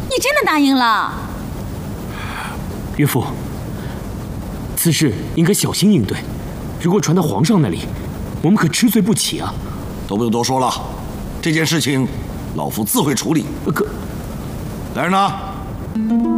你真的答应了？ 岳父，此事应该小心应对，如果传到皇上那里，我们可吃罪不起啊！ 都不用多说了，这件事情老夫自会处理。 可， 来人呐！